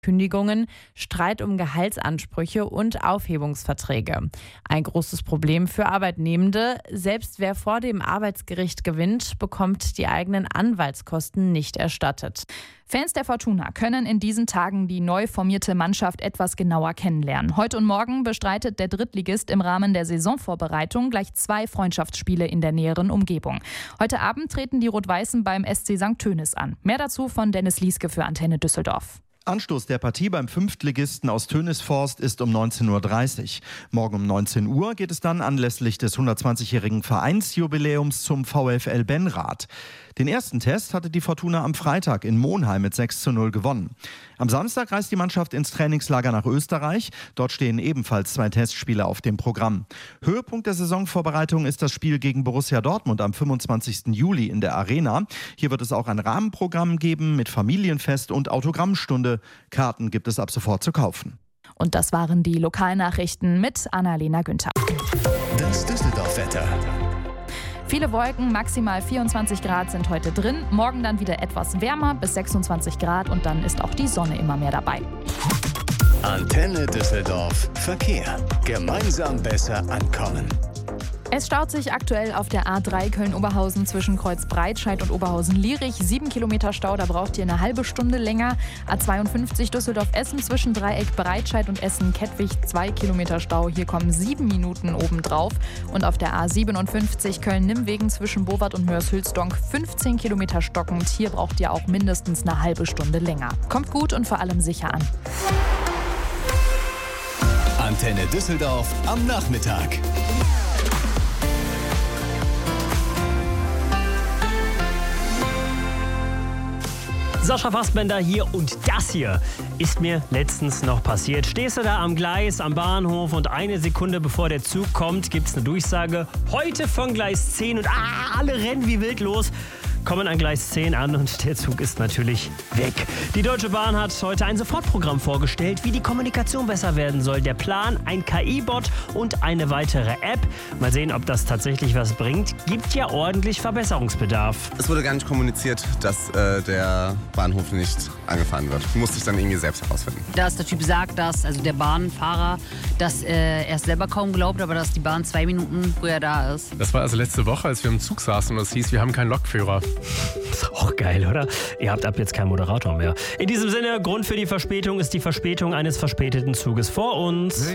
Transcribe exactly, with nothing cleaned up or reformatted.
Kündigungen, Streit um Gehaltsansprüche und Aufhebungsverträge. Ein großes Problem für Arbeitnehmende. Selbst wer vor dem Arbeitsgericht gewinnt, bekommt die eigenen Anwaltskosten nicht erstattet. Fans der Fortuna können in diesen Tagen die neu formierte Mannschaft etwas genauer kennenlernen. Heute und morgen bestreitet der Drittligist im Rahmen der Saisonvorbereitung gleich zwei Freundschaftsspiele in der näheren Umgebung. Heute Abend treten die Rot-Weißen beim S C Sankt Tönis an. Mehr dazu von Dennis Lieske für Antenne Düsseldorf. Anstoß der Partie beim Fünftligisten aus Tönisforst ist um neunzehn Uhr dreißig. Morgen um neunzehn Uhr geht es dann anlässlich des hundertzwanzigjährigen Vereinsjubiläums zum VfL Benrath. Den ersten Test hatte die Fortuna am Freitag in Monheim mit sechs zu null gewonnen. Am Samstag reist die Mannschaft ins Trainingslager nach Österreich. Dort stehen ebenfalls zwei Testspiele auf dem Programm. Höhepunkt der Saisonvorbereitung ist das Spiel gegen Borussia Dortmund am fünfundzwanzigsten Juli in der Arena. Hier wird es auch ein Rahmenprogramm geben mit Familienfest und Autogrammstunde. Karten gibt es ab sofort zu kaufen. Und das waren die Lokalnachrichten mit Annalena Günther. Das Düsseldorf-Wetter. Viele Wolken, maximal vierundzwanzig Grad sind heute drin. Morgen dann wieder etwas wärmer, bis sechsundzwanzig Grad, und dann ist auch die Sonne immer mehr dabei. Antenne Düsseldorf Verkehr. Gemeinsam besser ankommen. Es staut sich aktuell auf der A drei Köln-Oberhausen zwischen Kreuz Breitscheid und Oberhausen-Lierich. Sieben Kilometer Stau, da braucht ihr eine halbe Stunde länger. A zweiundfünfzig Düsseldorf-Essen zwischen Dreieck Breitscheid und Essen-Kettwig. Zwei Kilometer Stau, hier kommen sieben Minuten obendrauf. Und auf der A siebenundfünfzig Köln-Nimmwegen zwischen Bowart und Mörs-Hülsdonk fünfzehn Kilometer stockend. Hier braucht ihr auch mindestens eine halbe Stunde länger. Kommt gut und vor allem sicher an. Antenne Düsseldorf am Nachmittag. Sascha Fassbender hier, und das hier ist mir letztens noch passiert. Stehst du da am Gleis, am Bahnhof, und eine Sekunde bevor der Zug kommt, gibt es eine Durchsage: heute von Gleis zehn, und ah, alle rennen wie wild los. Kommen an Gleis zehn an und der Zug ist natürlich weg. Die Deutsche Bahn hat heute ein Sofortprogramm vorgestellt, wie die Kommunikation besser werden soll. Der Plan: ein K I-Bot und eine weitere App. Mal sehen, ob das tatsächlich was bringt. Gibt ja ordentlich Verbesserungsbedarf. Es wurde gar nicht kommuniziert, dass äh, der Bahnhof nicht angefahren wird. Musste ich dann irgendwie selbst herausfinden. Dass der Typ sagt, dass, also der Bahnfahrer, dass äh, er es selber kaum glaubt, aber dass die Bahn zwei Minuten früher da ist. Das war also letzte Woche, als wir im Zug saßen und es hieß, wir haben keinen Lokführer. Ist auch geil, oder? Ihr habt ab jetzt keinen Moderator mehr. In diesem Sinne, Grund für die Verspätung ist die Verspätung eines verspäteten Zuges vor uns.